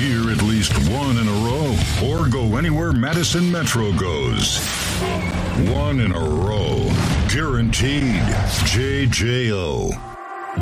Hear at least one in a row or go anywhere Madison Metro goes. One in a row. Guaranteed. JJO.